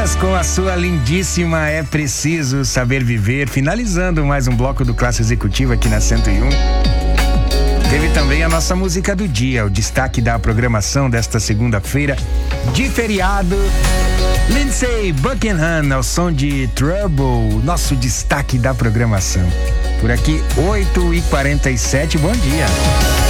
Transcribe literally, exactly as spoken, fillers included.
Jonas com a sua lindíssima É Preciso Saber Viver, finalizando mais um bloco do Classe Executiva aqui na cento e um. Teve também a nossa música do dia, o destaque da programação desta segunda-feira de feriado. Lindsey Buckingham ao som de Trouble, nosso destaque da programação. Por aqui, oito e quarenta e sete, bom dia.